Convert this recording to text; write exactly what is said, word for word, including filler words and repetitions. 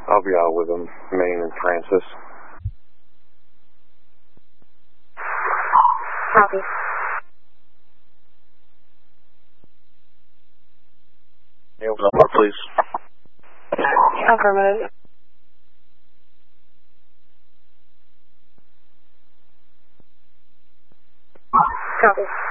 I'll be out with them, Maine and Francis. Copy. Nails number, please. Affirmative. Copy.